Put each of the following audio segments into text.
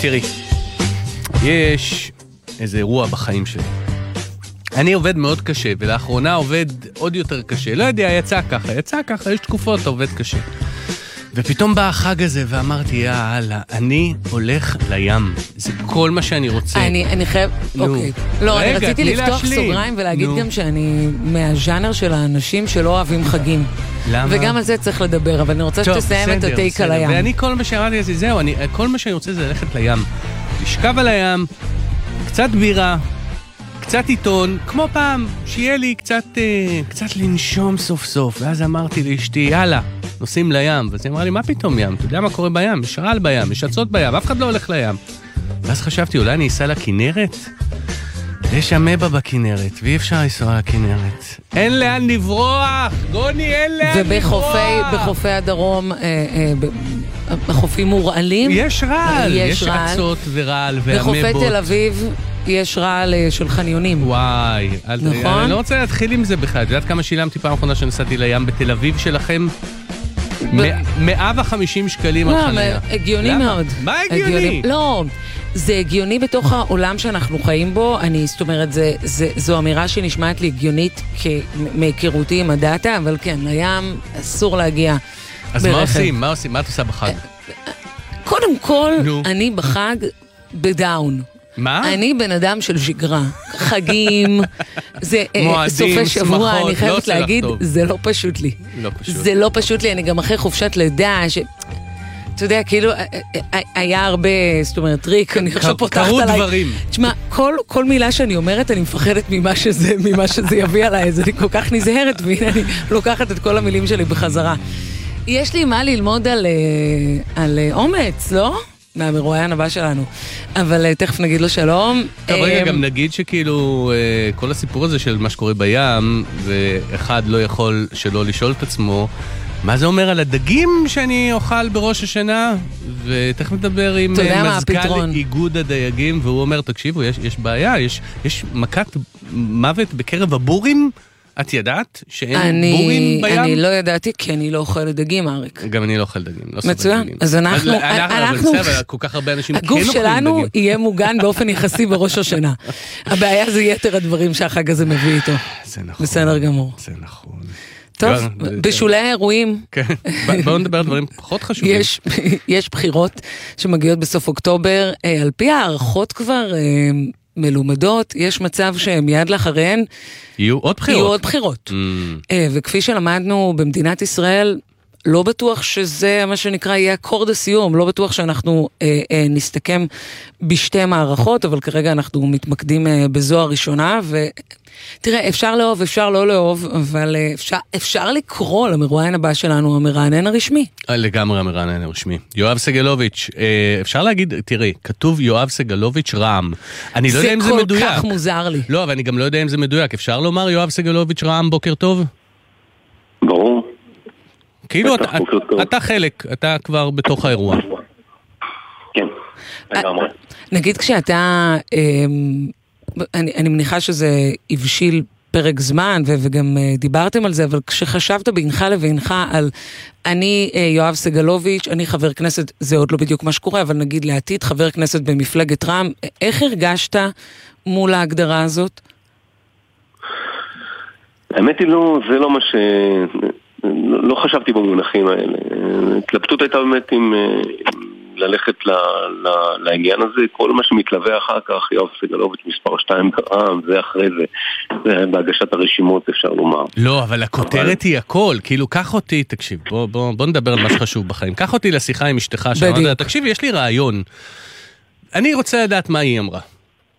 תראי, יש איזה אירוע בחיים שלי. אני עובד מאוד קשה, ולאחרונה עובד עוד יותר קשה. לא יודע, יצא ככה, יש תקופות, עובד קשה. ופתאום בא החג הזה, ואמרתי, יאללה, אני הולך לים. זה כל מה שאני רוצה. אני חייב, אוקיי. לא, אני רציתי לפתוח סוגריים ולהגיד גם שאני מהז'אנר של האנשים שלא אוהבים חגים. למה? וגם על זה צריך לדבר, אבל אני רוצה שתסיים את הטייק על הים. ואני כל מה שאמרתי לזה, זהו, כל מה שאני רוצה זה ללכת לים. לשכב על הים, קצת בירה, קצת עיתון, כמו פעם, שיהיה לי קצת לנשום סוף סוף. ואז אמרתי לאשתי, יאללה, נוסעים לים. ואז היא אמרה לי, מה פתאום ים? אתה יודע מה קורה בים? יש רעל בים, יש עצות בים, אף אחד לא הולך לים. ואז חשבתי, אולי אני אסע לכנרת? יש אמבה בכנרת, ואי אפשר לנסוע לכנרת. אין לאן לברוח, גוני, אין לאן לברוח. ובחופי הדרום, בחופים מורעלים? יש רעל, יש עצות ורעל ואמבות. בחופי תל אביב יש רעל של חניונים. וואי, נכון? אני לא רוצה להתחיל עם זה בכלל. את יודעת כמה שילמתי פעם אחרונה שנסעתי לים בתל אביב שלכם? 150 שקלים על חניה. הגיוני מאוד. מה הגיוני? לא, זה הגיוני בתוך העולם שאנחנו חיים בו. זאת אומרת, זו אמירה שנשמעת לי הגיונית מהיכרותי עם הדאטה, אבל כן, לים אסור להגיע ברכב. אז מה עושים? מה את עושה בחג? קודם כל, אני בחג בדאון. מה? אני בן אדם של שגרה, חגים, זה סופי שבוע, אני חייבת להגיד, זה לא פשוט לי. זה לא פשוט לי, אני גם אחרי חופשת לידה, אתה יודע, כאילו, היה הרבה, זאת אומרת, טריק, אני עכשיו פותחת עליי. קרו דברים. תשמע, כל מילה שאני אומרת, אני מפחדת ממה שזה יביא עליי, אז אני כל כך נזהרת, והנה אני לוקחת את כל המילים שלי בחזרה. יש לי מה ללמוד על אומץ, לא? מהמרואיין הבא שלנו. אבל תכף נגיד לו שלום. טוב, רגע, גם נגיד שכאילו כל הסיפור הזה של מה שקורה בים, ואחד לא יכול שלא לשאול את עצמו, מה זה אומר על הדגים שאני אוכל בראש השנה? ותכף נדבר עם מזכ"ל איגוד הדייגים, והוא אומר, תקשיבו, יש בעיה, יש מכת מוות בקרב הבורים? את ידעת שאין בורים בים? אני לא ידעתי, כי אני לא אוכל דגים, אריק. גם אני לא אוכל דגים. מצוין. אז אנחנו כל כך הרבה אנשים הגוף שלנו יהיה מוגן באופן יחסי בראש השנה. הבעיה זה יתר הדברים שהחג הזה מביא איתו. זה נכון. בסדר גמור. זה נכון. טוב, בשולי האירועים. כן, בואו נדבר על דברים פחות חשובים. יש בחירות שמגיעות בסוף אוקטובר, על פי הערכות כבר מלומדות, יש מצב שמיד לאחריהן יהיו עוד בחירות. וכפי שלמדנו במדינת ישראל, לא בטוח שזה מה שנקרא יהיה אקורד הסיום, לא בטוח שאנחנו נסתכם בשתי מערכות, אבל כרגע אנחנו מתמקדים בזו הראשונה, ותראה, אפשר לאהוב, אפשר לא לאהוב, אבל אפשר לקרוא למרואיין הבא שלנו, המרענן הרשמי. לגמרי המרענן הרשמי. יואב סגלוביץ', אפשר להגיד, תראי, כתוב יואב סגלוביץ' רעם. אני לא יודע אם זה מדויק. זה כל כך מוזר לי. לא, אבל אני גם לא יודע אם זה מדויק. אפשר לומר יואב סגלוביץ' רעם, בוקר טוב? ברור. כאילו אתה חלק, אתה כבר בתוך האירוע. כן, לגמרי. נגיד כשאתה, אני מניחה שזה הבשיל פרק זמן, וגם דיברתם על זה, אבל כשחשבת בינך לבינך על אני יואב סגלוביץ', אני חבר כנסת, זה עוד לא בדיוק מה שקורה, אבל נגיד לעתיד חבר כנסת במפלגת רע"מ, איך הרגשת מול ההגדרה הזאת? האמת היא לא, זה לא מה ש... לא חשבתי במונחים האלה. התלבטות הייתה באמת עם ללכת לעניין הזה. כל מה שמתלווה אחר כך, יואב סגלוביץ' מספר 2 גרם, זה אחרי זה בהגשת הרשימות אפשר לומר. לא, אבל הכותרת היא הכל. כאילו, קח אותי, תקשיב, בוא נדבר על מה שחשוב בחיים. קח אותי לשיחה עם אשתך, שאמרת, תקשיב, יש לי רעיון. אני רוצה לדעת מה היא אמרה.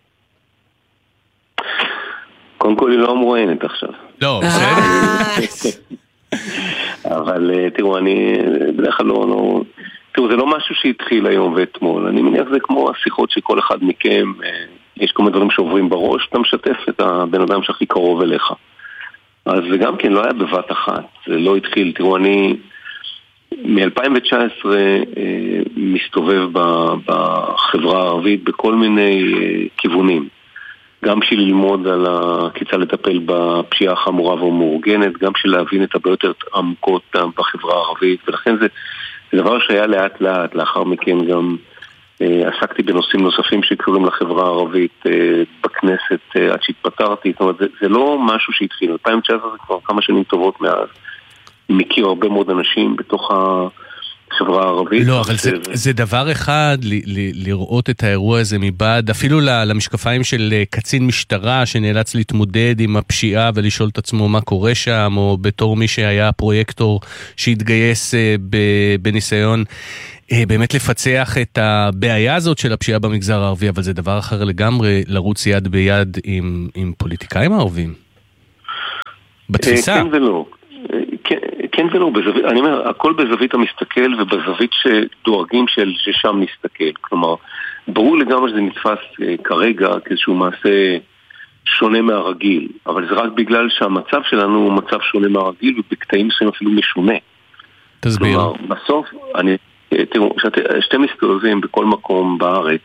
קודם כל היא לא מרואיינת עכשיו. לא, בסדר. אבל תראו, אני בדרך כלל לא... תראו, זה לא משהו שהתחיל היום ואתמול. אני מניח זה כמו השיחות שכל אחד מכם, יש כל מיני דברים שעוברים בראש, אתה משתף את הבן אדם שהכי קרוב אליך. אז זה גם כן לא היה בבת אחת, זה לא התחיל. תראו, אני מ-2019 מסתובב בחברה הערבית בכל מיני כיוונים. גם בשביל ללמוד על כיצד לטפל בפשיעה החמורה והמאורגנת, גם בשביל להבין את הבעיות עמוקות בחברה הערבית, ולכן זה דבר שהיה לאט לאט, לאחר מכן גם עסקתי בנושאים נוספים שקשורים לחברה הערבית בכנסת עד שהתפטרתי. זאת אומרת, זה לא משהו שהתחיל. 2019 זה כבר כמה שנים טובות מאז. מכיר הרבה מאוד אנשים בתוך החברה הערבית. לא, אבל זה דבר אחד לראות את האירוע הזה מבעד, אפילו למשקפיים של קצין משטרה שנאלץ להתמודד עם הפשיעה ולשאול את עצמו מה קורה שם, או בתור מי שהיה פרויקטור שהתגייס בניסיון באמת לפצח את הבעיה הזאת של הפשיעה במגזר הערבי, אבל זה דבר אחר לגמרי לרוץ יד ביד עם פוליטיקאים הערבים. בתפיסה. כן ולא. כן ולא, אני אומר, הכל בזווית המסתכל ובזווית שדואגים ששם נסתכל. כלומר, ברור לגמרי שזה נתפס כרגע כאיזשהו מעשה שונה מהרגיל, אבל זה רק בגלל שהמצב שלנו הוא מצב שונה מהרגיל, ובקטעים מסוים אפילו משונה. תסביר. כלומר, בסוף, תראו, שאתם מסתובבים בכל מקום בארץ,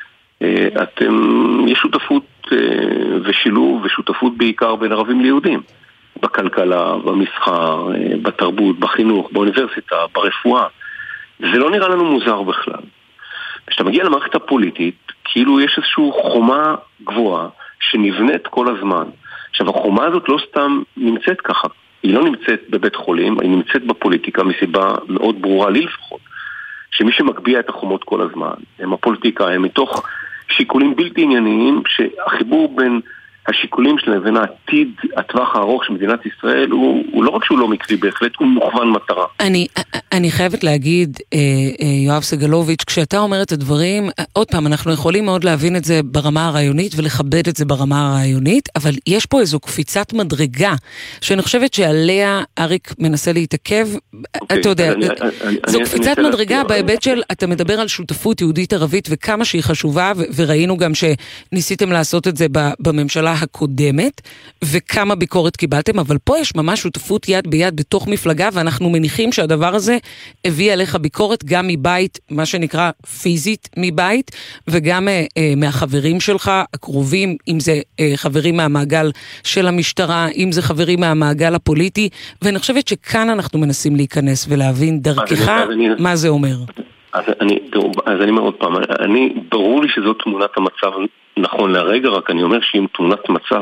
יש שותפות ושילוב ושותפות בעיקר בין ערבים ליהודים. בכלכלה, במסחר, בתרבות, בחינוך, באוניברסיטה, ברפואה. זה לא נראה לנו מוזר בכלל. כשאתה מגיע למערכת הפוליטית, כאילו יש איזושהי חומה גבוהה שנבנית כל הזמן. עכשיו, החומה הזאת לא סתם נמצאת ככה. היא לא נמצאת בבית חולים, היא נמצאת בפוליטיקה מסיבה מאוד ברורה, לי לפחות. שמי שמקביע את החומות כל הזמן, הם הפוליטיקה, הם מתוך שיקולים בלתי ענייניים, שהחיבור בין השיקולים שלהם לבין העתיד, הטווח הארוך של מדינת ישראל, הוא לא רק שהוא לא מקרי בהחלט, הוא מוכוון מטרה. אני חייבת להגיד, יואב סגלוביץ', כשאתה אומר את הדברים, עוד פעם, אנחנו יכולים מאוד להבין את זה ברמה הרעיונית, ולכבד את זה ברמה הרעיונית, אבל יש פה איזו קפיצת מדרגה, שאני חושבת שעליה אריק מנסה להתעכב, אתה יודע, זו קפיצת מדרגה בהיבט של, אתה מדבר על שותפות יהודית ערבית, וכמה שהיא חשובה, וראינו גם שניסיתם לעשות את זה בממשלה הקודמת, וכמה ביקורת קיבלתם, אבל פה יש ממש שותפות יד ביד בתוך מפלגה, ואנחנו מניחים שהדבר הזה הביא עליך ביקורת גם מבית, מה שנקרא פיזית מבית, וגם מהחברים שלך הקרובים, אם זה חברים מהמעגל של המשטרה, אם זה חברים מהמעגל הפוליטי, ואני חושבת שכאן אנחנו מנסים להיכנס ולהבין דרכך מה זה אומר. אז אני אומר עוד פעם, ברור לי שזו תמונת המצב נכון להרגע, רק אני אומר שהיא תמונת מצב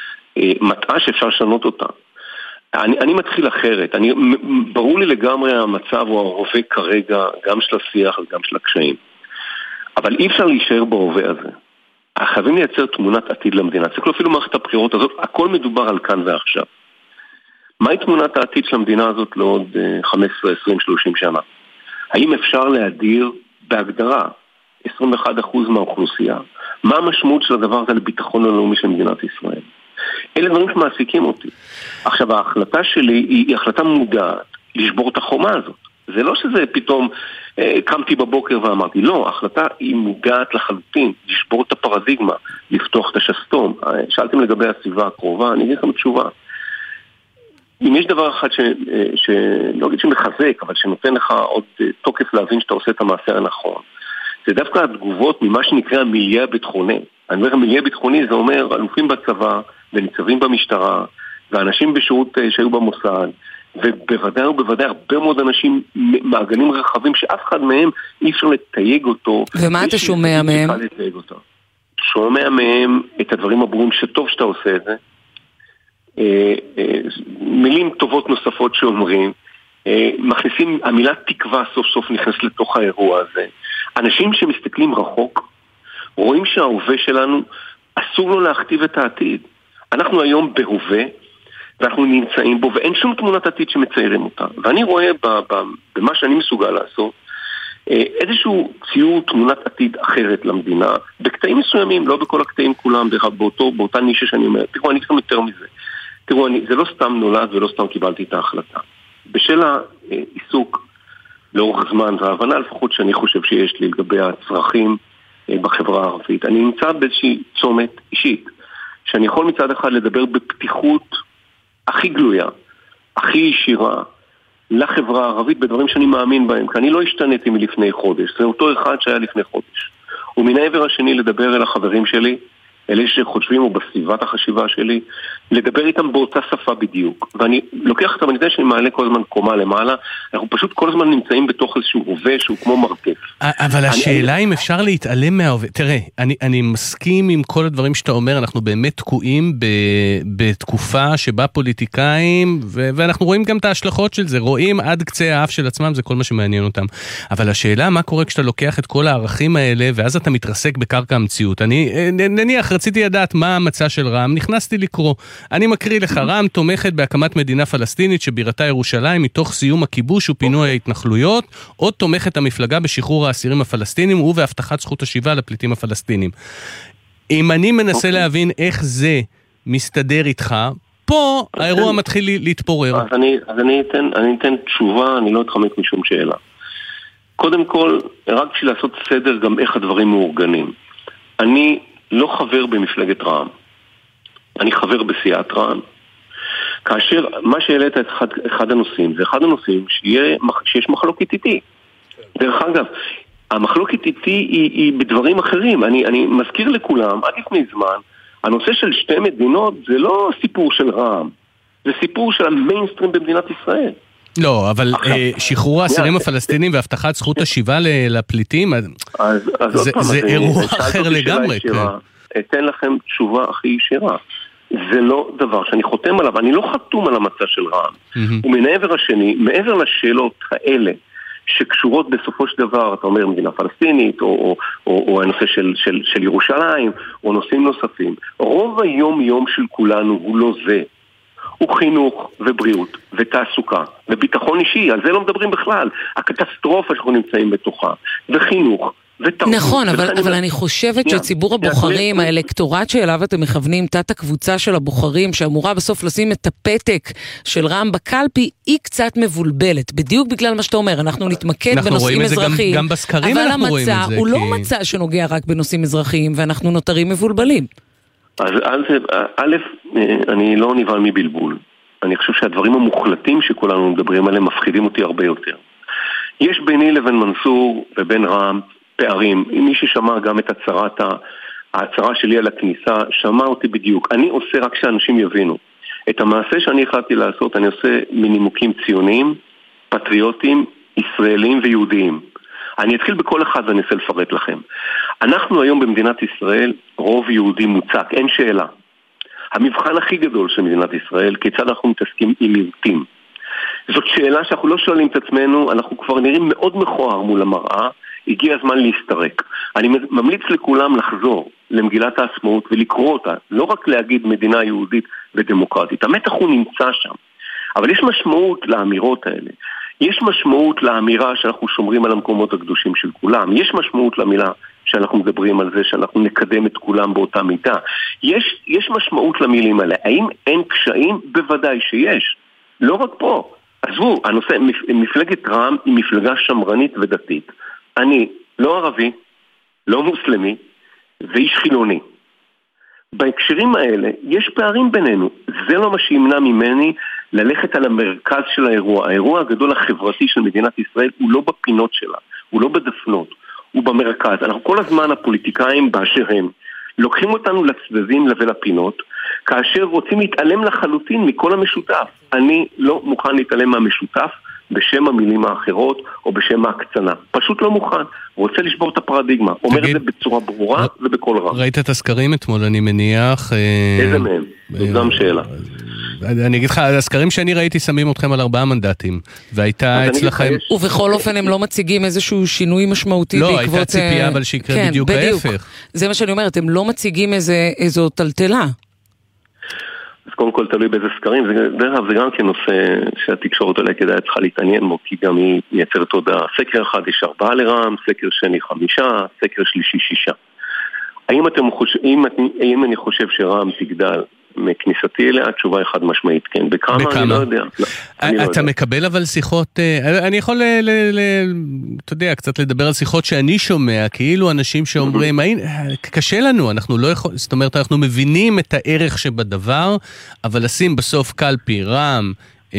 מטעה שאפשר לשנות אותה. אני מתחיל אחרת, ברור לי לגמרי המצב הוא ההווה כרגע, גם של השיח וגם של הקשיים. אבל אי אפשר להישאר בהווה הזה. חייבים לייצר תמונת עתיד למדינה. צריך אפילו מערכת הבחירות הזאת, הכל מדובר על כאן ועכשיו. מהי תמונת העתיד של המדינה הזאת לעוד 15, 20, 30 שנה? האם אפשר להדיר בהגדרה 21% מהאוכלוסייה? מה המשמעות של הדבר הזה לביטחון הלאומי של מדינת ישראל? אלה דברים שמעסיקים אותי. עכשיו, ההחלטה שלי היא החלטה מודעת לשבור את החומה הזאת. זה לא שזה פתאום קמתי בבוקר ואמרתי, לא, ההחלטה היא מודעת לחלוטין, לשבור את הפרדיגמה, לפתוח את השסתום. שאלתם לגבי הסביבה הקרובה, אני אגיד לכם תשובה. אם יש דבר אחד לא אגיד שמחזק, אבל שנותן לך עוד תוקף להבין שאתה עושה את המעשה הנכון, זה דווקא התגובות ממה שנקרא המיליה הביטחוני. אני אומר, המיליה הביטחוני זה אומר אלופים בצבא וניצבים במשטרה ואנשים בשירות שהיו במוסד, ובוודאי ובוודאי הרבה מאוד אנשים מעגלים רחבים שאף אחד מהם אי אפשר לתייג אותו. ומה אתה שומע מהם? שומע מהם את הדברים הברורים שטוב שאתה עושה את זה, מילים טובות נוספות שאומרים, מכניסים, המילה תקווה סוף סוף נכנס לתוך האירוע הזה. אנשים שמסתכלים רחוק רואים שההווה שלנו אסור לו להכתיב את העתיד. אנחנו היום בהווה ואנחנו נמצאים בו ואין שום תמונת עתיד שמציירים אותה, ואני רואה במה שאני מסוגל לעשות איזשהו ציור תמונת עתיד אחרת למדינה בקטעים מסוימים, לא בכל הקטעים כולם, באותה נישה שאני אומר. תראו, אני אתכם יותר מזה. תראו, זה לא סתם נולד ולא סתם קיבלתי את ההחלטה. בשל העיסוק לאורך זמן וההבנה לפחות שאני חושב שיש לי לגבי הצרכים בחברה הערבית, אני נמצא באיזושהי צומת אישית, שאני יכול מצד אחד לדבר בפתיחות הכי גלויה, הכי ישירה, לחברה הערבית בדברים שאני מאמין בהם, כי אני לא השתניתי מלפני חודש, זה אותו אחד שהיה לפני חודש. ומן העבר השני לדבר אל החברים שלי, אלה שחושבים או בסביבת החשיבה שלי, לדבר איתם באותה שפה בדיוק. ואני לוקח אותם, אני יודע שאני מעלה כל הזמן קומה למעלה, אנחנו פשוט כל הזמן נמצאים בתוך איזשהו הווה שהוא כמו מרתף. אבל השאלה אם אפשר להתעלם מההווה, תראה, אני מסכים עם כל הדברים שאתה אומר, אנחנו באמת תקועים בתקופה שבה פוליטיקאים, ואנחנו רואים גם את ההשלכות של זה, רואים עד קצה האף של עצמם, זה כל מה שמעניין אותם. אבל השאלה, מה קורה כשאתה לוקח את כל הערכים האלה, ואז אתה מתרסק בקרקע המציאות. נניח, רציתי לדעת מה המצע של רע"מ, נכנסתי לקרוא. אני מקריא לך, רע"מ תומכת בהקמת מדינה פלסטינית שבירתה ירושלים מתוך סיום הכיבוש ופינוי ההתנחלויות, עוד תומכת המפלגה בשחרור האסירים הפלסטינים ובהבטחת זכות השיבה לפליטים הפלסטינים. אם אני מנסה להבין איך זה מסתדר איתך, פה האירוע מתחיל להתפורר. אז אני אתן תשובה, אני לא אתחמק משום שאלה. קודם כל, רק בשביל לעשות סדר גם איך הדברים מאורגנים. אני לא חבר במפלגת רע"מ. אני חבר בסיעת רע"מ. כאשר מה שהעלית את אחד הנושאים, זה אחד הנושאים שיש מחלוקת איתי. דרך אגב, המחלוקת איתי היא בדברים אחרים. אני מזכיר לכולם, עד לפני זמן, הנושא של שתי מדינות זה לא סיפור של רע"מ, זה סיפור של המיינסטרים במדינת ישראל. לא, אבל שחרור האסירים הפלסטינים והבטחת זכות השיבה לפליטים, זה אירוע אחר לגמרי. אתן לכם תשובה הכי ישירה. זה לא דבר שאני חותם עליו, אני לא חתום על המצע של רע"מ. ומעבר השני, מעבר לשאלות האלה, שקשורות בסופו של דבר, אתה אומר מדינה פלסטינית, או הנושא של ירושלים, או נושאים נוספים, רוב היום של כולנו הוא לא זה. הוא חינוך ובריאות ותעסוקה וביטחון אישי, על זה לא מדברים בכלל. הקטסטרופה שאנחנו נמצאים בתוכה, וחינוך ותרבות. נכון, אבל אני חושבת שציבור הבוחרים, האלקטורט שאליו אתם מכוונים, תת הקבוצה של הבוחרים, שאמורה בסוף לשים את הפתק של רע"מ בקלפי, היא קצת מבולבלת. בדיוק בגלל מה שאתה אומר, אנחנו נתמקד בנושאים אזרחיים, גם בסקרים אנחנו רואים את זה. אבל המצע הוא לא מצע שנוגע רק בנושאים אזרחיים, ואנחנו נותרים מבולבלים. אז א', אני לא נבהל מבלבול. אני חושב שהדברים המוחלטים שכולנו מדברים עליהם מפחידים אותי הרבה יותר. יש ביני לבין מנסור ובין רע"מ פערים. מי ששמע גם את ההצהרה שלי על הכניסה, שמע אותי בדיוק. אני עושה רק שאנשים יבינו. את המעשה שאני החלטתי לעשות, אני עושה מנימוקים ציוניים, פטריוטים, ישראלים ויהודיים. אני אתחיל בכל אחד ואני אנסה לפרט לכם. אנחנו היום במדינת ישראל רוב יהודי מוצק, אין שאלה. המבחן הכי גדול של מדינת ישראל, כיצד אנחנו מתעסקים עם מיעוטים. זאת שאלה שאנחנו לא שואלים את עצמנו, אנחנו כבר נראים מאוד מכוער מול המראה, הגיע הזמן להסתרק. אני ממליץ לכולם לחזור למגילת העצמאות ולקרוא אותה, לא רק להגיד מדינה יהודית ודמוקרטית. המתח הוא נמצא שם. אבל יש משמעות לאמירות האלה. יש משמעות לאמירה שאנחנו שומרים על המקומות הקדושים של כולם. יש משמעות למילה שאנחנו מדברים על זה, שאנחנו נקדם את כולם באותה מידה. יש משמעות למילים האלה. האם אין קשיים? בוודאי שיש. לא רק פה. עזבו, הנושא, מפלגת רע"מ היא מפלגה שמרנית ודתית. אני לא ערבי, לא מוסלמי, ואיש חילוני. בהקשרים האלה יש פערים בינינו. זה לא מה שימנע ממני ללכת על המרכז של האירוע. האירוע הגדול החברתי של מדינת ישראל הוא לא בפינות שלה, הוא לא בדפנות, הוא במרכז. אנחנו כל הזמן הפוליטיקאים באשר הם לוקחים אותנו לצדדים ולפינות, כאשר רוצים להתעלם לחלוטין מכל המשותף. אני לא מוכן להתעלם מהמשותף בשם המילים האחרות או בשם ההקצנה. פשוט לא מוכן. רוצה לשבור את הפרדיגמה. אומר את זה בצורה ברורה ובכל רע. ראית את הסקרים אתמול, אני מניח. איזה מהם? זאת גם שאלה. אני אגיד לך, הסקרים שאני ראיתי שמים אתכם על 4 מנדטים, והייתה אצלכם... ובכל אופן הם לא מציגים איזשהו שינוי משמעותי בעקבות... לא, הייתה ציפייה, אבל שיקרה בדיוק ההפך. זה מה שאני אומרת, הם לא מציגים איזו טלטלה. אז קודם כל תלוי באיזה סקרים, זה גם כנושא שהתקשורת עליה כדאי צריכה להתעניין בו, כי גם היא מייצרת תודעה. סקר אחד יש 4 לרע"מ, סקר שני 5, סקר שלישי 6. האם אני חושב שרע"מ תגדל מכניסתי אליה? התשובה היא חד משמעית, כן. בכמה? אני לא יודע. אתה מקבל אבל שיחות, אני יכול, אתה יודע, קצת לדבר על שיחות שאני שומע, כאילו אנשים שאומרים, קשה לנו, אנחנו לא יכול, זאת אומרת, אנחנו מבינים את הערך שבדבר, אבל לשים בסוף קלפי רע"מ,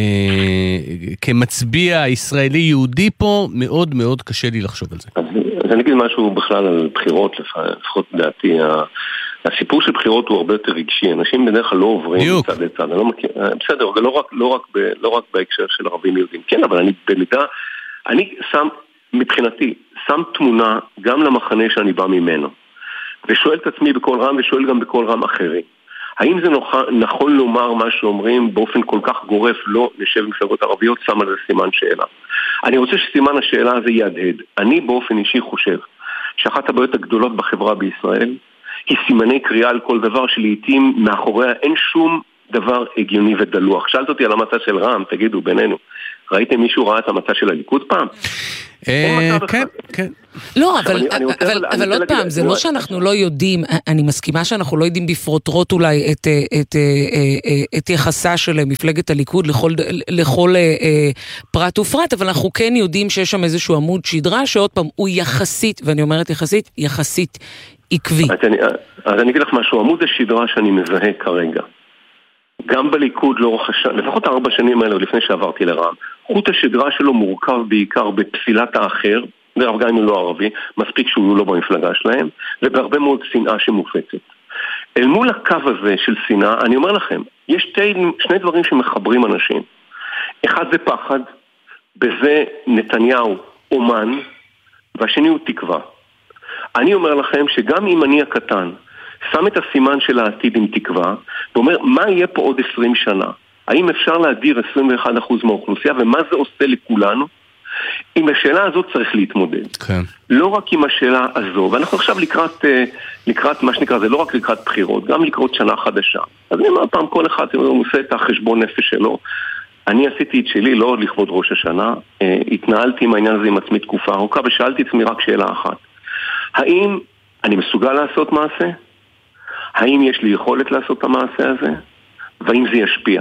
כמצביע ישראלי יהודי פה, מאוד מאוד קשה לי לחשוב על זה. אז אני אגיד משהו בכלל על בחירות, לפחות דעתי, הסיפור של בחירות הוא הרבה יותר רגשי, אנשים בדרך כלל לא עוברים מצד לצד, אני לא מכיר, בסדר, לא רק בהקשר של ערבים יהודים, כן, אבל אני שם, מבחינתי, שם תמונה גם למחנה שאני בא ממנו, ושואל את עצמי בכל רם ושואל גם בכל רם אחרי. האם זה נכון לומר מה שאומרים באופן כל כך גורף לא נשב מפלגות ערביות, שם על זה סימן שאלה. אני רוצה שסימן השאלה הזה יהדהד. אני באופן אישי חושב שאחת הבעיות הגדולות בחברה בישראל היא סימני קריאה על כל דבר שלעיתים מאחוריה אין שום דבר הגיוני ודלוח. שאלת אותי על המצע של רע"מ, תגידו בינינו, ראיתם מישהו ראה את המצע של הליכוד פעם? כן, כן. לא, אבל עוד פעם, זה לא שאנחנו לא יודעים, אני מסכימה שאנחנו לא יודעים בפרוטרוט אולי את יחסה של מפלגת הליכוד לכל פרט ופרט, אבל אנחנו כן יודעים שיש שם איזשהו עמוד שדרה, שעוד פעם הוא יחסית, ואני אומרת יחסית עקבי. אז אני אגיד לך משהו, עמוד השדרה שאני מזהה כרגע, גם בליכוד לאורך לפחות 4 שנים האלה לפני שעברתי לרע"מ, חוט השדרה שלו מורכב בעיקר בפסילת האחר, גם אם הוא לא ערבי, מספיק שהוא לא במפלגה שלהם, ובהרבה מאוד שנאה שמופצת. אל מול הקו הזה של שנאה, אני אומר לכם, יש שני דברים שמחברים אנשים. אחד זה פחד, בזה נתניהו אומן, והשני הוא תקווה. אני אומר לכם שגם אם אני הקטן, שם את הסימן של העתיד עם תקווה, ואומר, מה יהיה פה עוד 20 שנה? האם אפשר להדיר 21% מהאוכלוסייה, ומה זה עושה לכולנו? עם השאלה הזאת צריך להתמודד. כן. לא רק עם השאלה הזו, ואנחנו עכשיו לקראת מה שנקרא, זה לא רק לקראת בחירות, גם לקראת שנה חדשה. אז אני אומר פעם, כל אחד עושה את החשבון נפש שלו. אני עשיתי את שלי, לא לכבוד ראש השנה, התנהלתי עם העניין הזה עם עצמי תקופה ארוכה, ושאלתי את עצמי רק שאלה אחת. האם אני מסוגל לעשות מעשה? האם יש לי יכולת לעשות את המעשה הזה? והאם זה ישפיע?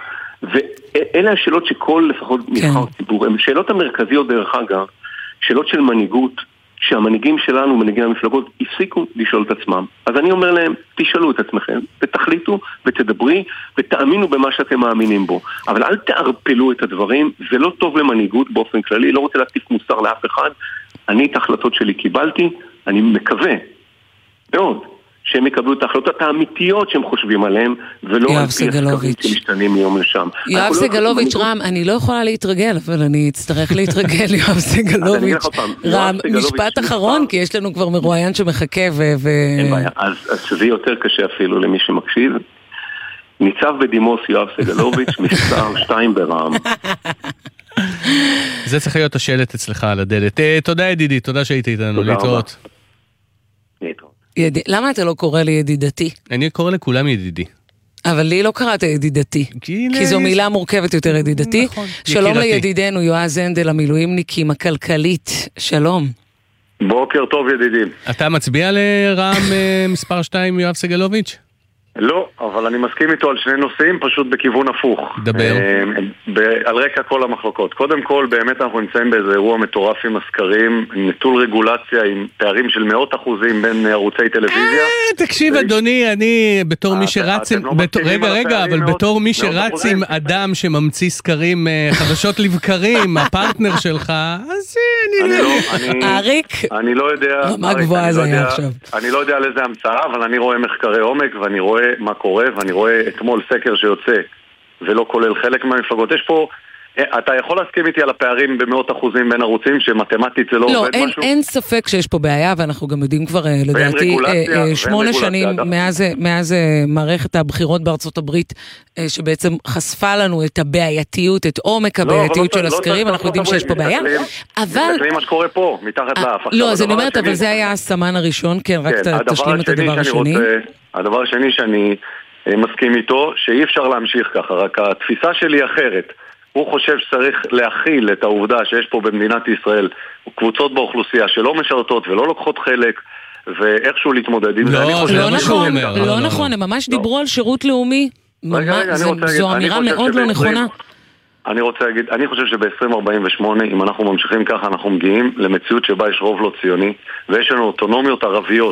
ואלה השאלות שכל לפחות נבחר ציבור, הן שאלות המרכזיות דרך אגב, שאלות של מנהיגות, שהמנהיגים שלנו, מנהיגי המפלגות, הפסיקו לשאול את עצמם. אז אני אומר להם, תשאלו את עצמכם, ותחליטו, ותדברי, ותאמינו במה שאתם מאמינים בו. אבל אל תערפלו את הדברים, זה לא טוב למנהיגות באופן כללי, לא רוצה להטיף מוסר לאף אחד. אני את ההחלטות שלי קיבלתי, אני מקווה מאוד שהם יקבלו את ההחלטות האמיתיות שהם חושבים עליהם, ולא על פי הסקרים שמשתנים מיום לשם. יואב סגלוביץ', רם, אני לא יכולה להתרגל, אבל אני אצטרך להתרגל, יואב סגלוביץ'. רם, משפט אחרון, כי יש לנו כבר מרואיין שמחכה אין בעיה, אז שזה יותר קשה אפילו למי שמקשיב. ניצב בדימוס יואב סגלוביץ', מספר 2 ברע"מ. זה צריך להיות השלט אצלך על הדלת. תודה ידידי, תודה שהיית איתנו, להתראות. למה אתה לא קורא לי ידידתי? אני קורא לכולם ידידי. אבל לי לא קראת ידידתי, כי זו מילה מורכבת יותר ידידתי. שלום לידידנו יועז הנדל, המילואימניקים, הכלכלית, שלום. בוקר טוב ידידים. אתה מצביע לרע"מ מספר 2 יואב סגלוביץ'? לא, אבל אני מסכים איתו על שני נושאים, פשוט בכיוון הפוך. דבר. על רקע כל המחלוקות. קודם כל, באמת אנחנו נמצאים באיזה אירוע מטורף עם הסקרים, נטול רגולציה, עם פערים של 100% בין ערוצי טלוויזיה. תקשיב אדוני, אני בתור מי שרץ עם... רגע, אבל בתור מי שרץ עם אדם שממציא סקרים חדשות לבקרים, הפרטנר שלך, אז אריק, אני לא יודע... מה גבוהה זה היה עכשיו? אני לא יודע על איזה המצאה, אבל אני רואה מחקרי עומק, ואני רואה מה קורה, ואני רואה אתמול סקר שיוצא ולא כולל חלק מהמפלגות. יש פה, אתה יכול להסכים איתי על הפערים ב100% בין ערוצים שמתמטית זה לא עובד משהו? אין ספק שיש פה בעיה, ואנחנו גם יודעים כבר לדעתי 8 שנים מאז מערכת הבחירות בארצות הברית שבעצם חשפה לנו את הבעייתיות, את עומק הבעייתיות של הסקרים, אנחנו יודעים שיש פה בעיה, אבל... זה מה שקורה פה, מתחת לאף. לא, אז אני אומרת, אבל זה היה הסמן הראשון, כן, רק תשלים את הדבר השני. הדבר השני שאני מסכים איתו, שאי אפשר להמשיך ככה, רק התפיסה שלי אחרת. הוא חושב שצריך להכיל את העובדה שיש פה במדינת ישראל קבוצות באוכלוסייה שלא משרתות ולא לוקחות חלק, ואיכשהו להתמודד עם זה. לא נכון, הם ממש דיברו על שירות לאומי, זו אמירה מאוד לא נכונה. אני חושב שב-2048, אם אנחנו ממשיכים ככה, אנחנו מגיעים למציאות שבה יש רוב לא ציוני, ויש לנו אוטונומיות ערביות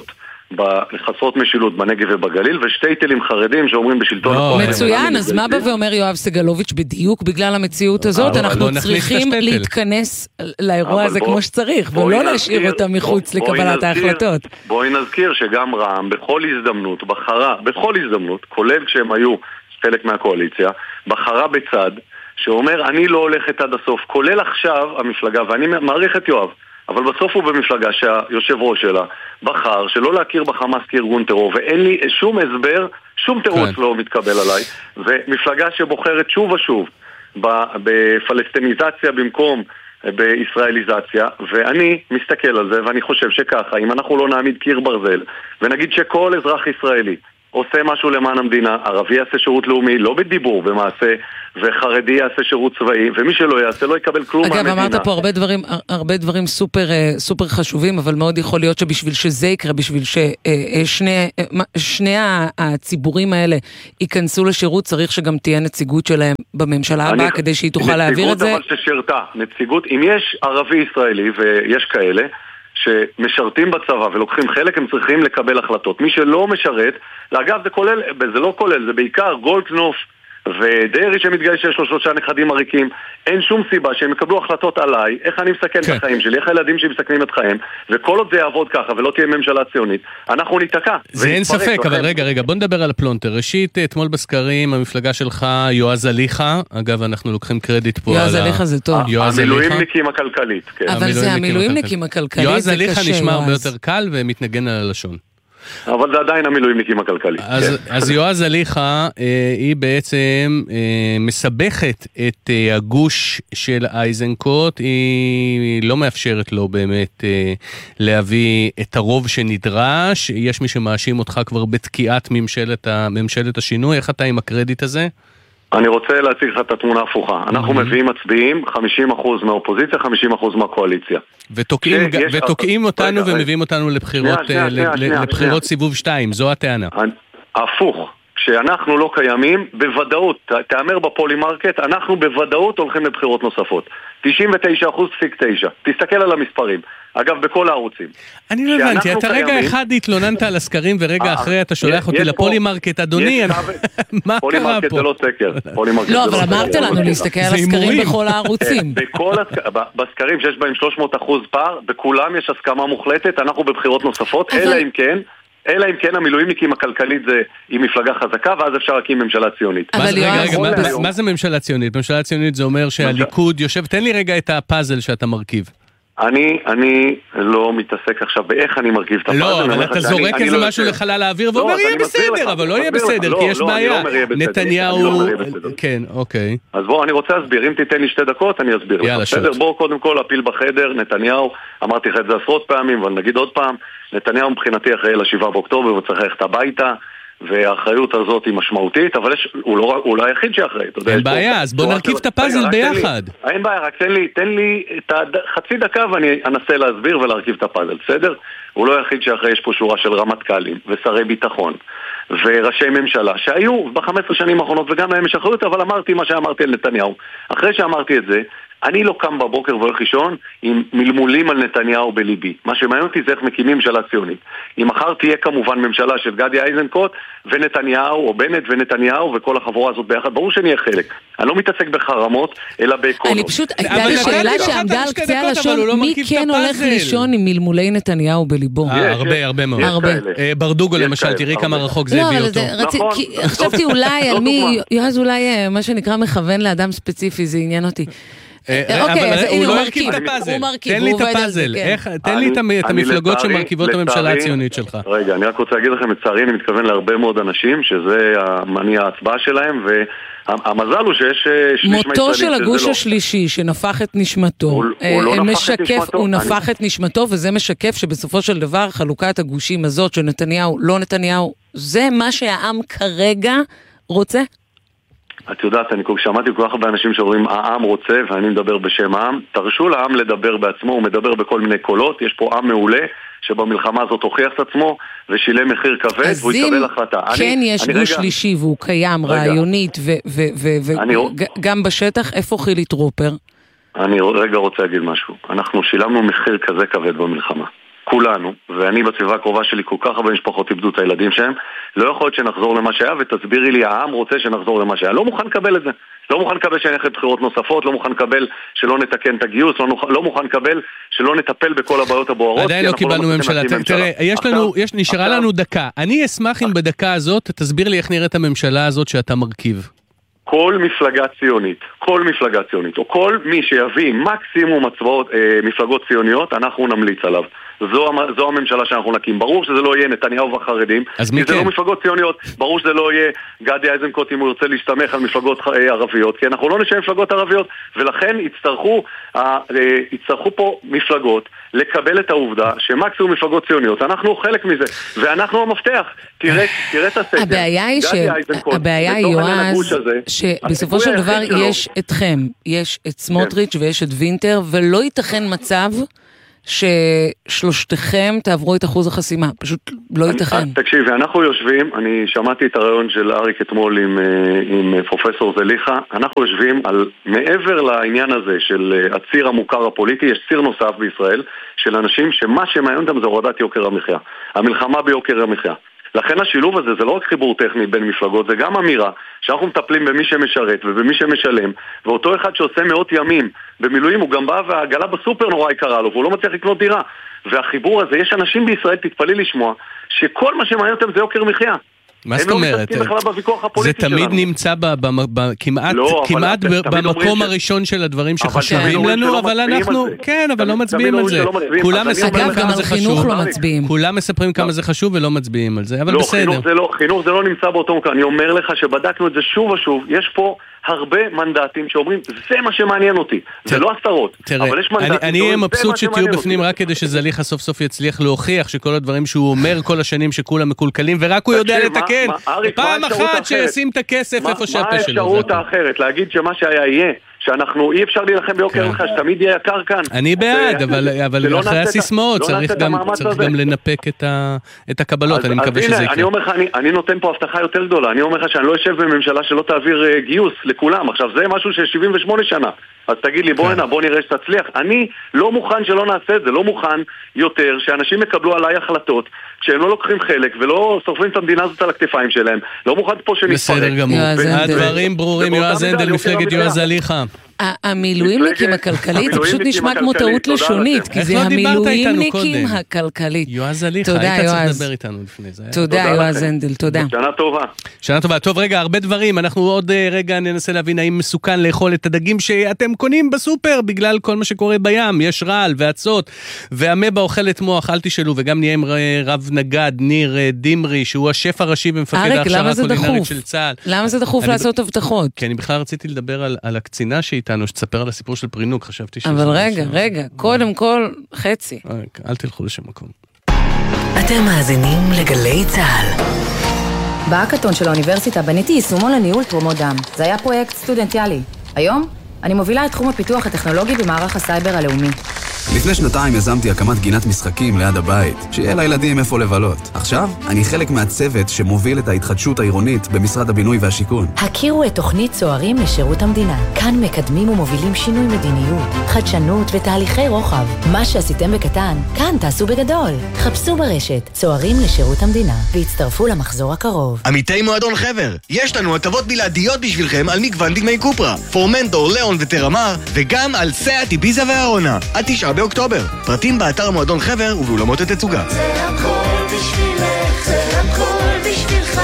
בחסרות משילות בנגב ובגליל, ושתי טילים חרדים שאומרים בשלטון החוק. מצוין, אז מה בא ואומר יואב סגלוביץ' בדיוק בגלל המציאות הזאת? אנחנו צריכים להתכנס לאירוע הזה כמו שצריך, ולא להשאיר אותם מחוץ לקבלת ההחלטות. בואי נזכיר שגם רע"מ בכל הזדמנות בחרה, בכל הזדמנות, כולל כשהם היו חלק מהקואליציה, בחרה בצד שאומר אני לא הולכת עד הסוף, כולל עכשיו המפלגה, ואני מעריך את יואב, אבל בסוף הוא במפלגה שהיושב ראש שלה בחר שלא להכיר בחמאס כארגון טרור, ואין לי שום הסבר, שום תירוץ לא מתקבל עליי, ומפלגה שבוחרת שוב ושוב בפלסטיניזציה במקום בישראליזציה, ואני מסתכל על זה ואני חושב שככה, אם אנחנו לא נעמיד קיר ברזל ונגיד שכל אזרח ישראלי עושה משהו למען המדינה, ערבי יעשה שירות לאומי, לא בדיבור, במעשה, וחרדי יעשה שירות צבאי, ומי שלא יעשה לא יקבל כלום מהמדינה. אגב, אמרת פה הרבה דברים סופר חשובים, אבל מאוד יכול להיות שבשביל שזה יקרה, בשביל ששני הציבורים האלה ייכנסו לשירות, צריך שגם תהיה נציגות שלהם בממשלה הבאה, כדי שהיא תוכל להעביר את זה. נציגות אבל ששירתה, נציגות, אם יש ערבי ישראלי, ויש כאלה, שמשרתים בצבא ולוקחים חלק, הם צריכים לקבל החלטות. מי שלא משרת, לאגב זה לא כולל, זה בעיקר גולדקנופ ודרי שמתגייס שיש לו 3 נכדים עריקים, אין שום סיבה שהם יקבלו החלטות עליי, איך אני מסכן את החיים שלי, איך הילדים שלי מסכנים את חיים, וכל עוד זה יעבוד ככה ולא תהיה ממשלה ציונית, אנחנו ניתקע. זה אין ספק, אבל רגע, בוא נדבר על הפלונטר. ראשית, אתמול בסקרים, המפלגה שלך, יועז אליחה, אגב, אנחנו לוקחים קרדיט פה על יועז אליחה זה טוב. המילואימניקים הכלכלית, כן. אבל זה המילואימניקים הכלכלית, יועז אליחה נשמע הרבה יותר קל ומתנגן על הלשון. אבל זה עדיין המילואימניקים הכלכליים. אז יועז אליחה, היא בעצם מסבכת את הגוש של אייזנקוט, היא לא מאפשרת לו באמת להביא את הרוב שנדרש, יש מי שמאשים אותך כבר בתקיעת ממשלת השינוי, איך אתה עם הקרדיט הזה? אני רוצה להציג לך את התמונה הפוכה. אנחנו מביאים מצביעים 50% מהאופוזיציה, 50% מהקואליציה. ותוקעים אותנו ומביאים אותנו לבחירות סיבוב 2, זו הטענה. הפוך. כשאנחנו לא קיימים, בוודאות, תאמר בפולימרקט, אנחנו בוודאות הולכים לבחירות נוספות. 99.9%. תסתכל על המספרים. אגב, בכל הערוצים. אני לא הבנתי, אתה רגע אחד התלוננת על הסקרים, ורגע אחרי אתה שולח אותי לפולימרקט, אדוני, מה קרה פה? פולימרקט זה לא סקר. לא, אבל אמרת לנו להסתכל על הסקרים בכל הערוצים. בסקרים שיש בהם 300% פער, בכולם יש הסכמה מוחלטת, אנחנו בבחירות נוספות, אלא אם כן המילואימניקים הכלכלית זה עם מפלגה חזקה, ואז אפשר להקים ממשלה ציונית. רגע, מה זה ממשלה ציונית? ממשלה ציונית זה אומר שהליכוד יושב, תן לי רגע את הפאזל שאתה מרכיב. אני לא מתעסק עכשיו באיך אני מרכיב את הפאזל. לא, אבל אתה זורק איזה משהו לחלל האוויר ואומר יהיה בסדר, אבל לא יהיה בסדר, כי יש בעיה. נתניהו... כן, אוקיי. אז בוא, אני רוצה להסביר, אם תיתן לי 2 דקות אני אסביר לך. בסדר, בוא קודם כל להפיל בחדר, נתניהו, אמרתי לך את זה עשרות פעמים, אבל נגיד עוד פעם, נתניהו מבחינתי אחראי ל7 באוקטובר וצריך ללכת הביתה, והאחריות הזאת היא משמעותית, אבל הוא לא היחיד שאחראי. אין בעיה, אז בוא נרכיב את הפאזל ביחד. אין בעיה, רק תן לי את חצי דקה ואני אנסה להסביר ולהרכיב את הפאזל, בסדר? הוא לא היחיד שאחראי, יש פה שורה של רמטכ"לים ושרי ביטחון וראשי ממשלה שהיו ב15 שנים האחרונות וגם להם יש אחריות, אבל אמרתי מה שאמרתי על נתניהו. אחרי שאמרתי את זה, אני לא קם בבוקר והולך לישון עם מלמולים על נתניהו בליבי. מה שמעניין אותי זה איך מקימים ממשלה ציונית. אם מחר תהיה כמובן ממשלה של גדי איזנקוט ונתניהו, או בנט ונתניהו וכל החבורה הזאת ביחד, ברור שנהיה חלק. אני לא מתעסק בחרמות, אלא באקונות. אני פשוט, הייתה לי שאלה שעמדה על קצה הלשון, מי כן הולך לישון עם מלמולי נתניהו בליבו? הרבה מאוד. ברדוגו למשל, תראי כמה רחוק זה הביא אותו. חשבתי אולי על מי, יועז אולי מה שנקרא מכוון לאדם ספציפי, זה עניין אותי. אבל הוא לא הרכיב את הפאזל, תן לי את הפאזל, תן לי את המפלגות שמרכיבות הממשלה הציונית שלך. רגע, אני רק רוצה להגיד לכם, לצערי אני מתכוון להרבה מאוד אנשים שזה מניע ההצבעה שלהם, והמזל הוא שיש מותו של הגוש השלישי שנפח את נשמתו, הוא נפח את נשמתו, וזה משקף שבסופו של דבר חלוקת הגושים הזאת של נתניהו, לא נתניהו, זה מה שהעם כרגע רוצה? את יודעת, אני שמעתי כל כך הרבה אנשים שאומרים העם רוצה ואני מדבר בשם העם. תרשו לעם לדבר בעצמו, הוא מדבר בכל מיני קולות. יש פה עם מעולה שבמלחמה הזאת הוכיח את עצמו ושילם מחיר כבד והוא יקבל החלטה. אז אם כן יש גוש שלישי והוא קיים רעיונית וגם בשטח, איפה חילי טרופר? אני רגע רוצה להגיד משהו. אנחנו שילמנו מחיר כזה כבד במלחמה. כולנו, ואני בסביבה הקרובה שלי כל כך הרבה משפחות איבדו את הילדים שהם, לא יכול להיות שנחזור למה שהיה, ותסבירי לי, העם רוצה שנחזור למה שהיה. לא מוכן לקבל את זה. לא מוכן לקבל שנלך לבחירות נוספות, לא מוכן לקבל שלא נתקן את הגיוס, לא מוכן לקבל שלא נטפל בכל הבעיות הבוערות. עדיין לא קיבלנו ממשלה. תראה, נשארה לנו דקה. אני אשמח אם בדקה הזאת תסביר לי איך נראית הממשלה הזאת שאתה מרכיב. כל מפלגה ציונית, או כל מי שיביא מקסימום מפלגות ציוניות, אנחנו נמליץ עליו. זו הממשלה שאנחנו נקים. ברור שזה לא יהיה נתניהו והחרדים, כי זה לא מפלגות ציוניות. ברור שזה לא יהיה גדי איזנקוט אם הוא ירצה להשתמך על מפלגות ערביות, כי אנחנו לא נשאר מפלגות ערביות, ולכן יצטרכו פה מפלגות לקבל את העובדה שמקסימום מפלגות ציוניות, אנחנו חלק מזה, ואנחנו המפתח. תראה את הסקר. הבעיה היא, יועז, שבסופו של דבר יש אתכם, יש את סמוטריץ' ויש את וינטר, ולא ייתכן מצב ששלושתכם תעברו את אחוז החסימה, פשוט לא ייתכן. תקשיבי, אנחנו יושבים, אני שמעתי את הרעיון של אריק אתמול עם פרופסור זליחה, אנחנו יושבים על מעבר לעניין הזה של הציר המוכר הפוליטי, יש ציר נוסף בישראל של אנשים שמה שמעניין אותם זה הורדת יוקר המחיה, המלחמה ביוקר המחיה. לכן השילוב הזה זה לא רק חיבור טכני בין מפלגות, זה גם אמירה שאנחנו מטפלים במי שמשרת ובמי שמשלם, ואותו אחד שעושה מאות ימים במילואים הוא גם בא והגלה בסופר נורא יקרה לו, והוא לא מצליח לקנות דירה. והחיבור הזה, יש אנשים בישראל, תתפלאי לשמוע, שכל מה שמעניין אותם זה יוקר מחיה. מה זאת אומרת? זה תמיד נמצא כמעט במקום הראשון של הדברים שחשובים לנו, אבל אנחנו, כן, אבל לא מצביעים על זה. כולם מספרים כמה זה חשוב. כולם מספרים כמה זה חשוב ולא מצביעים על זה, אבל בסדר. חינוך זה לא נמצא באותו מקום. אני אומר לך שבדקנו את זה שוב ושוב. יש פה הרבה מנדטים שאומרים, זה מה שמעניין אותי. זה לא עשרות, אבל יש מנדטים. אני אהיה מבסוט שתהיו בפנים רק כדי שזליחה סוף סוף יצליח להוכיח שכל הדברים שהוא אומר כל השנים שכולם מקולקלים, ורק הוא יודע לתקן. פעם אחת שישים את הכסף איפה שהפה שלו. מה האפשרות האחרת? להגיד שמה שהיה יהיה, שאנחנו אי אפשר להילחם ביוקר מחיה, שתמיד יהיה יקר כאן. אני בעד, אבל אחרי הסיסמאות צריך גם לנפק את הקבלות, אני מקווה שזה יקרה. אני אומר לך, אני נותן פה הבטחה יותר גדולה, אני אומר לך שאני לא אשב בממשלה שלא תעביר גיוס לכולם, עכשיו זה משהו של 78 שנה, אז תגיד לי בוא נראה שתצליח, אני לא מוכן שלא נעשה את זה, לא מוכן יותר שאנשים יקבלו עליי החלטות שהם לא לוקחים חלק ולא שורפים את המדינה הזאת על הכתפיים שלהם, לא מוכן פה שנתפרק. בסדר גמור, הדברים ברורים. יועז הנדל, מפלגת יועז זליחה. המילואימניקים הכלכלית זה פשוט נשמע כמו טעות לשונית, כי זה המילואימניקים הכלכלית. יועז זליחה, היית צריך לדבר איתנו לפני זה. תודה יועז הנדל, תודה. שנה טובה. שנה טובה. טוב, רגע, הרבה דברים, אנחנו עוד רגע ננסה להבין האם מסוכן לאכול את הדגים שאתם קונים בסופר בגלל כל מה שקורה בים, יש רעל ועצות, והמבה אוכלת מוח, אל תשאלו, וגם נהיה עם רב נגד, ניר דמרי, שהוא השף הראשי במפקד ההכשרה הקולינרית של צה"ל. למה זה דחוף לעשות הבטחות? כי אני בכלל רציתי לדבר על הקצינה שאיתנו, שתספר על הסיפור של פרינוק, חשבתי אבל רגע, קודם כל חצי. אל תלכו לשם מקום. אתם מאזינים לגלי צה"ל. בהאקתון של האוניברסיטה בניתי יישומון לניהול תרומות דם. זה היה פרויקט סטודנטיאלי. היום אני מובילה את תחום הפיתוח הטכנולוגי במערך הסייבר הלאומי. לפני שנתיים יזמתי הקמת גינת משחקים ליד הבית, שיהיה לילדים איפה לבלות. עכשיו אני חלק מהצוות שמוביל את ההתחדשות העירונית במשרד הבינוי והשיכון. הכירו את תוכנית צוערים לשירות המדינה. כאן מקדמים ומובילים שינוי מדיניות, חדשנות ותהליכי רוחב. מה שעשיתם בקטן, כאן תעשו בגדול. חפשו ברשת צוערים לשירות המדינה והצטרפו למחזור הקרוב. עמיתי מועדון חבר, יש לנו הטבות בלעדיות בשבילכם על מגוון דגמי קופרה, פורמנטור, ליאון וטרמר, וגם על סאט, איביזה והארונה. עד 9 באוקטובר. פרטים באתר מועדון חבר ובאולמות התצוגה. זה הכל בשבילך, זה הכל בשבילך,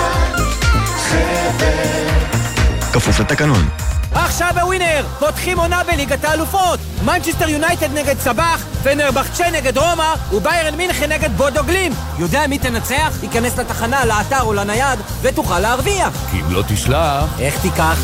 חבר. כפוף לתקנון. עכשיו בווינר, פותחים עונה בליגת האלופות. מנצ'סטר יונייטד נגד סבח, פנרבחצ'ה נגד רומא, וביירן מינכן נגד בודו גלים. יודע מי תנצח? ייכנס לתחנה, לאתר או לנייד, ותוכל להרוויח. כי אם לא תשלח... איך תיקח?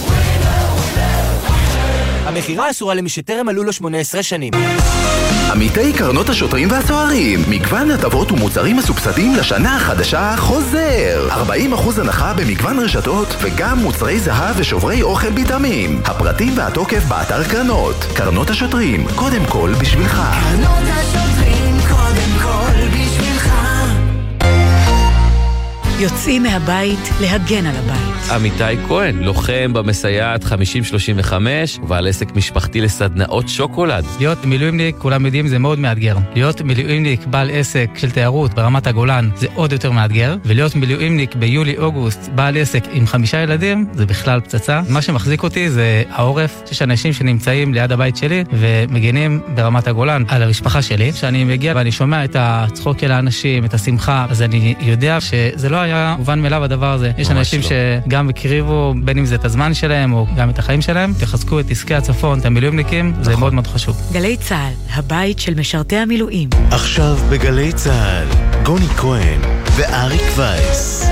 המחירה אסורה למי שטרם מלאו לו 18 שנים. עמיתי קרנות השוטרים והסוהרים, מגוון הטבות ומוצרים מסובסדים לשנה החדשה חוזר. 40% הנחה במגוון רשתות וגם מוצרי זהב ושוברי אוכל ביטמים. הפרטים והתוקף באתר קרנות. קרנות השוטרים, קודם כל בשבילך. קרנות השוטרים, קודם כל בשבילך. יוצאים מהבית להגן על הבית. עמיתי כהן, לוחם במסייעת 5035 ובעל עסק משפחתי לסדנאות שוקולד. להיות מילואימניק, כולם יודעים, זה מאוד מאתגר. להיות מילואימניק בעל עסק של תיירות ברמת הגולן זה עוד יותר מאתגר, ולהיות מילואימניק ביולי-אוגוסט בעל עסק עם 5 ילדים זה בכלל פצצה. מה שמחזיק אותי זה העורף. יש אנשים שנמצאים ליד הבית שלי ומגינים ברמת הגולן על המשפחה שלי. כשאני מגיע ואני שומע את הצחוק של האנשים, את השמחה, אז אני יודע שזה לא היה מובן מאליו הדבר הזה. יש אנשים שגם הקריבו, בין אם זה את הזמן שלהם או גם את החיים שלהם, תחזקו את עסקי הצפון, את המילואימניקים, זה מאוד מאוד חשוב. גלי צהל, הבית של משרתי המילואים. עכשיו בגלי צהל, גוני כהן ואריק וייס.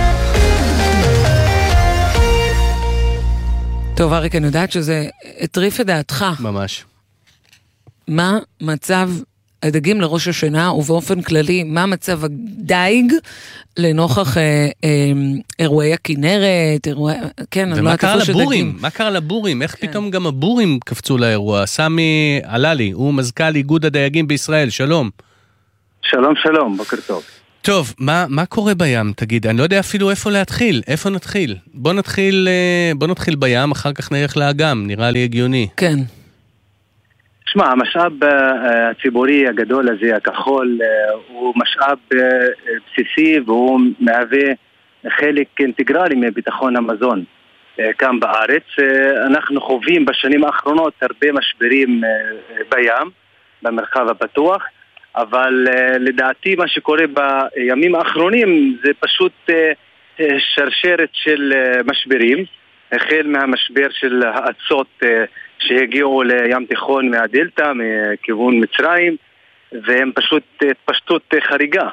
טוב, אריק, אני יודעת שזה הטריף את דעתך. ממש. מה מצב הדגים לראש השנה, ובאופן כללי, מה מצב הדייג לנוכח אירועי הכנרת, כן, אני לא יודעת איפה שדגים. מה קרה לבורים? איך פתאום גם הבורים קפצו לאירוע? סמי אללי, הוא מזכ"ל איגוד הדייגים בישראל, שלום. שלום, בוקר טוב. טוב, מה קורה בים? תגיד, אני לא יודע אפילו איפה להתחיל, איפה נתחיל? בוא נתחיל בים, אחר כך נלך לאגם, נראה לי הגיוני. כן. שמע, המשאב הציבורי הגדול הזה, הכחול, הוא משאב בסיסי והוא מהווה חלק אינטגרלי מביטחון המזון כאן בארץ. אנחנו חווים בשנים האחרונות הרבה משברים בים, במרחב הפתוח, אבל לדעתי מה שקורה בימים האחרונים זה פשוט שרשרת של משברים, החל מהמשבר של האצות שהגיעו לים תיכון מהדלטה, מכיוון מצרים, והם פשוט התפשטות חריגה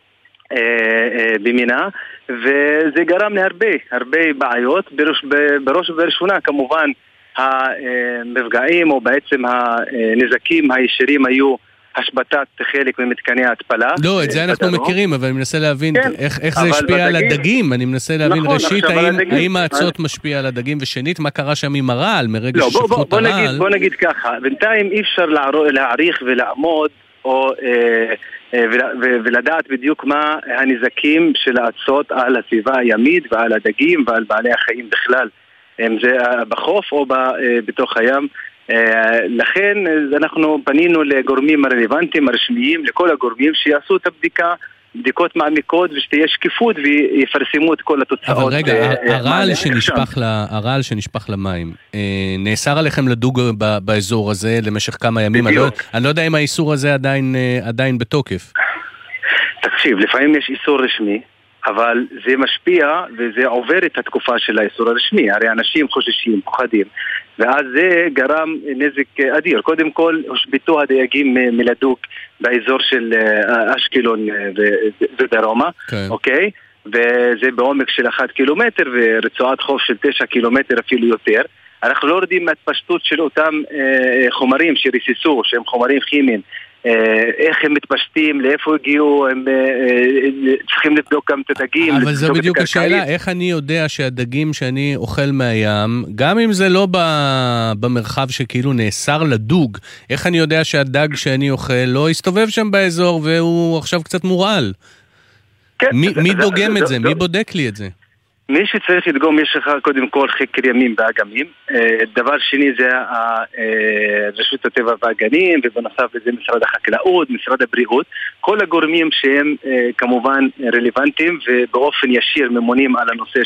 במינה, וזה גרם להרבה בעיות, בראש ובראשונה כמובן המפגעים או בעצם הנזקים הישירים היו השבתת חלק ממתקני ההתפלה. לא, את זה אנחנו מכירים, אבל אני מנסה להבין איך זה השפיע על הדגים. אני מנסה להבין ראשית, האם האצות משפיע על הדגים, ושנית, מה קרה שם עם הרעל, מרגע ששפכו את הרעל. בוא נגיד ככה, בינתיים אי אפשר להעריך ולעמוד, ולדעת בדיוק מה הנזקים של האצות על הסביבה הימית, ועל הדגים, ועל בעלי החיים בכלל, אם זה בחוף או בתוך הים. לכן אנחנו פנינו לגורמים הרלוונטיים, הרשמיים, לכל הגורמים שיעשו את בדיקות מעמיקות ושתהיה שקיפות ויפרסמו את כל התוצאות. אבל רגע, הרעל שנשפך למים, נאסר עליכם לדוג באזור הזה למשך כמה ימים? אני לא יודע אם האיסור הזה עדיין בתוקף. תקשיב, לפעמים יש איסור רשמי, אבל זה משפיע וזה עובר את התקופה של האיסור הרשמי. הרי אנשים חוששים, פוחדים, ואז זה גרם נזק אדיר. קודם כל הושבתו הדייגים מלדוג באזור של אשקלון ודרומה, אוקיי? וזה בעומק של 1 קילומטר ורצועת חוף של 9 קילומטר אפילו יותר. אנחנו לא יודעים מהתפשטות של אותם חומרים שריססו, שהם חומרים כימיים, איך הם מתפשטים, לאיפה הגיעו, הם צריכים לבדוק גם את הדגים. אבל זו בדיוק השאלה, איך אני יודע שהדגים שאני אוכל מהים, גם אם זה לא במרחב שכאילו נאסר לדוג, איך אני יודע שהדג שאני אוכל לא יסתובב שם באזור והוא עכשיו קצת מורעל? מי דוגם את זה? מי בודק לי את זה? מי שצריך לדגום, יש לך קודם כל חקר ימים ואגמים. דבר שני זה רשות הטבע והגנים, ובנוסף לזה משרד החקלאות, משרד הבריאות, כל הגורמים שהם כמובן רלוונטיים ובאופן ישיר ממונים על הנושא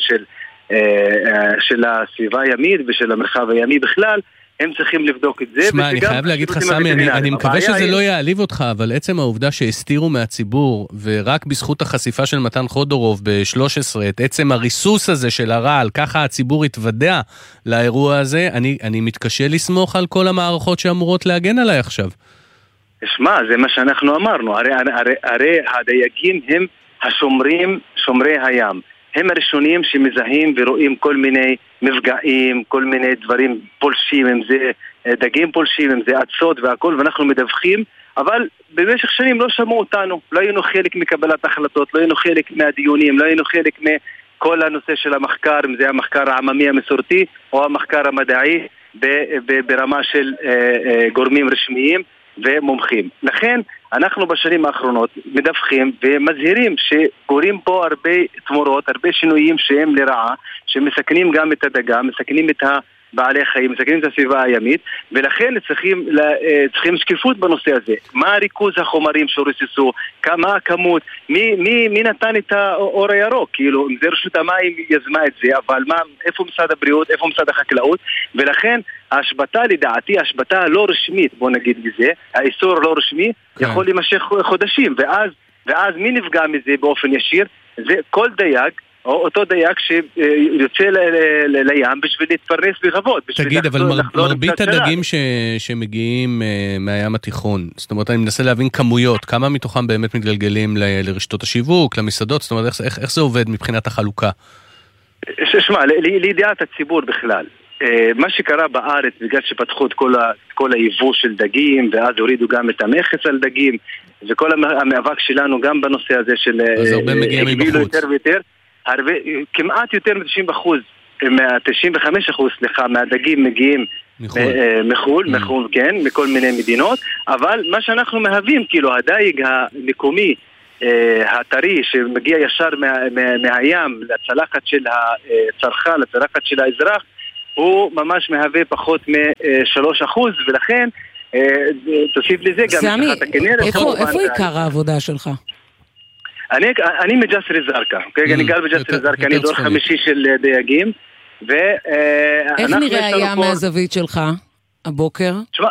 של הסביבה הימית ושל המרחב הימי בכלל, הם צריכים לבדוק את זה. שמע, אני חייב להגיד לך, סמי, אני מקווה שזה לא יעליב אותך, אבל עצם העובדה שהסתירו מהציבור, ורק בזכות החשיפה של מתן חודורוב ב-13, את עצם הריסוס הזה של הרעל, ככה הציבור התוודע לאירוע הזה, אני מתקשה לסמוך על כל המערכות שאמורות להגן עליי עכשיו. שמע, זה מה שאנחנו אמרנו, הרי הדייגים הם שומרי הים. הם הראשונים שמזהים ורואים כל מיני מפגעים, כל מיני דברים פולשים, אם זה דגים פולשים, אם זה עצות והכל, ואנחנו מדווחים, אבל במשך שנים לא שמעו אותנו, לא היינו חלק מקבלת החלטות, לא היינו חלק מהדיונים, לא היינו חלק מכל הנושא של המחקר, אם זה המחקר העממי המסורתי או המחקר המדעי ברמה של גורמים רשמיים ומומחים. לכן אנחנו בשנים האחרונות מדווחים ומזהירים שקורים פה הרבה תמורות, הרבה שינויים שהם לרעה, שמסכנים גם את הדגה, מסכנים את בעלי חיים, מסכנים את הסביבה הימית, ולכן צריכים שקיפות בנושא הזה. מה ריכוז החומרים שרוססו, מה הכמות, מי נתן את האור הירוק, כאילו, זה רשות המים יזמה את זה, אבל איפה משרד הבריאות, איפה משרד החקלאות, ולכן ההשבתה לדעתי, ההשבתה לא רשמית, בוא נגיד בזה, האיסור לא רשמי, יכול להימשך חודשים, ואז מי נפגע מזה באופן ישיר? זה כל דייג, או אותו דייג שיוצא לים בשביל להתפרנס בכבוד. תגיד, אבל מרבית הדגים שמגיעים מהים התיכון, זאת אומרת, אני מנסה להבין כמויות, כמה מתוכם באמת מתגלגלים לרשתות השיווק, למסעדות, זאת אומרת, איך זה עובד מבחינת החלוקה? ששמע, לידיעת הציבור בכלל, מה שקרה בארץ, בגלל שפתחו את כל היבוא של דגים, ואז הורידו גם את המכס על דגים, וכל המאבק שלנו גם בנושא הזה של... אז הרבה מגיעים מבחוץ. כמעט יותר מ-95% מהדגים מגיעים מחול, כן, מכל מיני מדינות, אבל מה שאנחנו מהווים, כאילו הדייג המקומי, הטרי שמגיע ישר מהים לצלחת של הצרכן, לצלחת של האזרח, הוא ממש מהווה פחות מ-3%, ולכן תוסיף לזה גם... סמי, איפה עיקר העבודה שלך? אני מג'סר א-זרקא, אני גר בג'סר א-זרקא, אני דור חמישי של דייגים, איך נראה הים מהזווית שלך הבוקר? תשמע,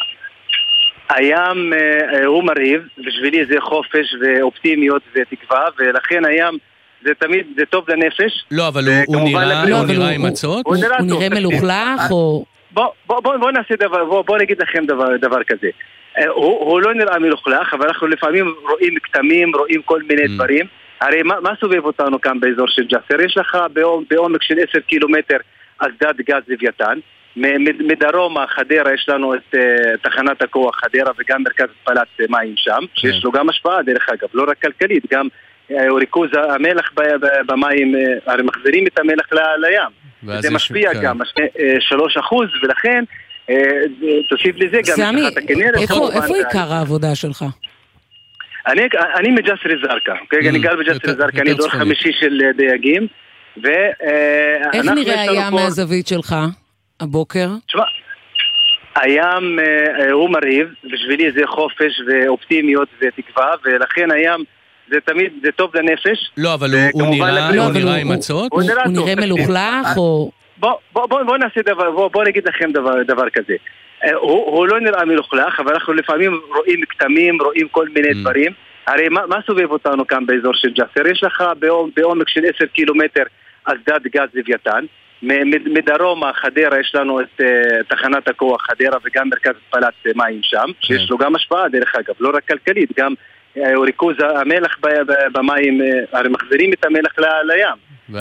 הים הוא מרהיב, בשבילי זה חופש ואופטימיות ותקווה, ולכן הים זה תמיד, זה טוב לנפש. לא, אבל הוא נראה עם מצות? הוא נראה מלוכלך או... בוא נעשה דבר, בוא נגיד לכם דבר כזה. הוא לא נראה מלוכלך, אבל אנחנו לפעמים רואים כתמים, רואים כל מיני דברים. הרי מה סובב אותנו כאן באזור של ג'סר? יש לך בעומק של 10 קילומטר אסדת גז לוויתן. מדרום חדרה יש לנו את תחנת הכוח חדרה וגם מרכז התפלת מים שם, שיש לו גם השפעה דרך אגב, לא רק כלכלית, גם ריכוז המלח במים, הרי מחזירים את המלח לים. זה משפיע גם, 3%, ולכן תוסיף לזה גם... סמי, איפה עיקר העבודה שלך? אני מג'סר א-זרקא, אני גר בג'סר א-זרקא, אני דור חמישי של דייגים, איך נראה הים מהזווית שלך הבוקר? תשמע, הים הוא מרהיב, בשבילי זה חופש ואופטימיות ותקווה, ולכן הים זה תמיד, זה טוב לנפש. לא, אבל הוא נראה עם מצות? הוא נראה מלוכלך או... בוא נעשה דבר, בוא נגיד לכם דבר כזה. הוא לא נראה מלוכלך, אבל אנחנו לפעמים רואים כתמים, רואים כל מיני דברים. הרי מה סובב אותנו כאן באזור של ג'סר? יש לך בעומק של 10 קילומטר אסדת גז לוויתן. מדרום חדרה יש לנו את תחנת הכוח חדרה וגם מרכז התפלת מים שם, שיש לו גם השפעה דרך אגב, לא רק כלכלית, גם ריכוז המלח במים, הרי מחזירים את המלח לים.